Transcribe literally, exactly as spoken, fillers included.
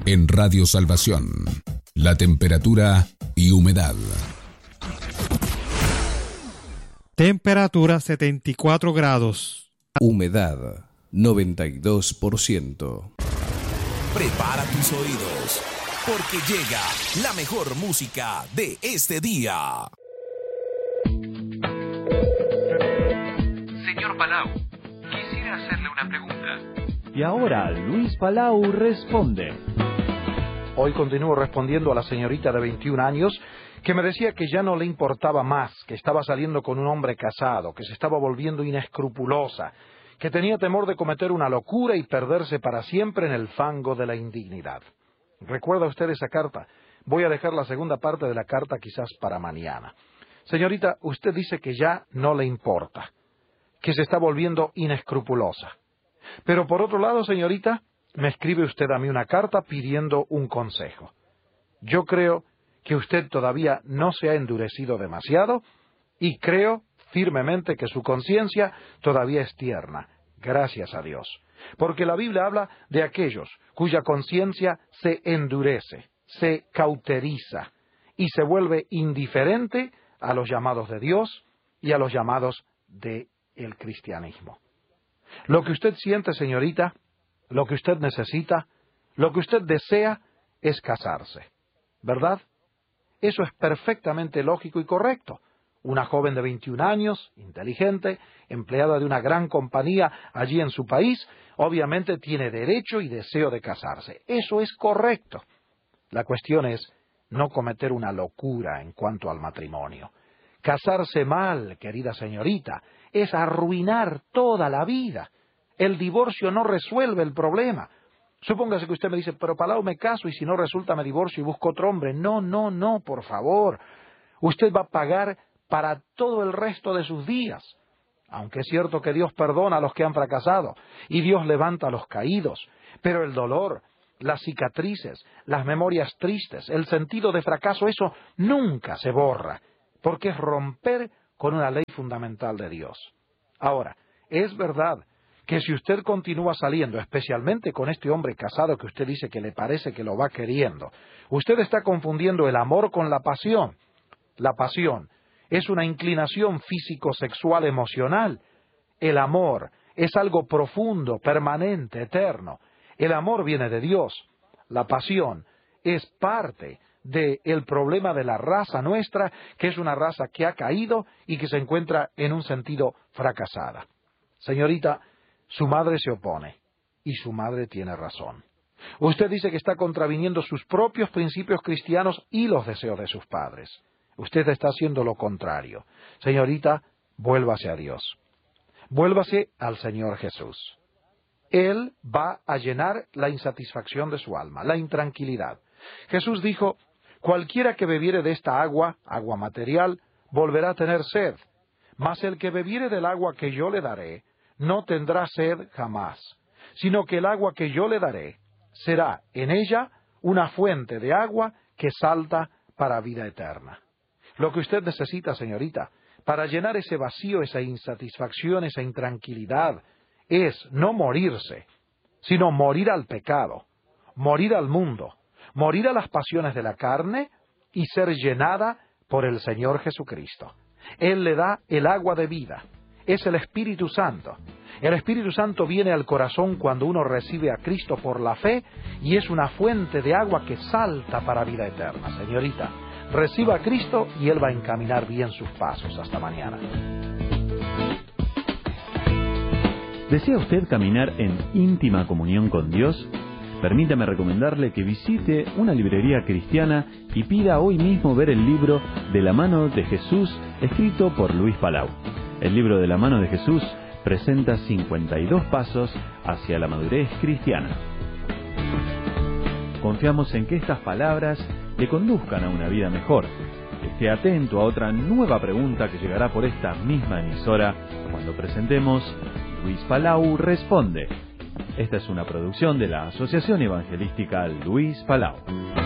En Radio Salvación, la temperatura y humedad. Temperatura setenta y cuatro grados. Humedad noventa y dos por ciento. Prepara tus oídos, porque llega la mejor música de este día. Señor Palau, quisiera hacerle una pregunta. Y ahora Luis Palau responde. Hoy continúo respondiendo a la señorita de veintiún años que me decía que ya no le importaba más, que estaba saliendo con un hombre casado, que se estaba volviendo inescrupulosa, que tenía temor de cometer una locura y perderse para siempre en el fango de la indignidad. ¿Recuerda usted esa carta? Voy a dejar la segunda parte de la carta quizás para mañana. Señorita, usted dice que ya no le importa, que se está volviendo inescrupulosa. Pero por otro lado, señorita, me escribe usted a mí una carta pidiendo un consejo. Yo creo que usted todavía no se ha endurecido demasiado y creo firmemente que su conciencia todavía es tierna, gracias a Dios. Porque la Biblia habla de aquellos cuya conciencia se endurece, se cauteriza y se vuelve indiferente a los llamados de Dios y a los llamados del cristianismo. Lo que usted siente, señorita, lo que usted necesita, lo que usted desea es casarse, ¿verdad? Eso es perfectamente lógico y correcto. Una joven de veintiún años, inteligente, empleada de una gran compañía allí en su país, obviamente tiene derecho y deseo de casarse. Eso es correcto. La cuestión es no cometer una locura en cuanto al matrimonio. Casarse mal, querida señorita, es arruinar toda la vida. El divorcio no resuelve el problema. Supóngase que usted me dice, pero Palau, me caso y si no resulta me divorcio y busco otro hombre. No, no, no, por favor. Usted va a pagar para todo el resto de sus días. Aunque es cierto que Dios perdona a los que han fracasado y Dios levanta a los caídos, pero el dolor, las cicatrices, las memorias tristes, el sentido de fracaso, eso nunca se borra, porque es romper con una ley fundamental de Dios. Ahora, es verdad que si usted continúa saliendo, especialmente con este hombre casado que usted dice que le parece que lo va queriendo, usted está confundiendo el amor con la pasión. La pasión es una inclinación físico-sexual emocional. El amor es algo profundo, permanente, eterno. El amor viene de Dios. La pasión es parte del problema de la raza nuestra, que es una raza que ha caído y que se encuentra en un sentido fracasada. Señorita, su madre se opone, y su madre tiene razón. Usted dice que está contraviniendo sus propios principios cristianos y los deseos de sus padres. Usted está haciendo lo contrario. Señorita, vuélvase a Dios. Vuélvase al Señor Jesús. Él va a llenar la insatisfacción de su alma, la intranquilidad. Jesús dijo, cualquiera que bebiere de esta agua, agua material, volverá a tener sed. Mas el que bebiere del agua que yo le daré, no tendrá sed jamás, sino que el agua que yo le daré será en ella una fuente de agua que salta para vida eterna. Lo que usted necesita, señorita, para llenar ese vacío, esa insatisfacción, esa intranquilidad, es no morirse, sino morir al pecado, morir al mundo, morir a las pasiones de la carne y ser llenada por el Señor Jesucristo. Él le da el agua de vida. Es el Espíritu Santo. El Espíritu Santo viene al corazón cuando uno recibe a Cristo por la fe y es una fuente de agua que salta para vida eterna. Señorita, reciba a Cristo y Él va a encaminar bien sus pasos. Hasta mañana. ¿Desea usted caminar en íntima comunión con Dios? Permítame recomendarle que visite una librería cristiana y pida hoy mismo ver el libro De la mano de Jesús, escrito por Luis Palau. El libro De la mano de Jesús presenta cincuenta y dos pasos hacia la madurez cristiana. Confiamos en que estas palabras le conduzcan a una vida mejor. Esté atento a otra nueva pregunta que llegará por esta misma emisora cuando presentemos Luis Palau Responde. Esta es una producción de la Asociación Evangelística Luis Palau.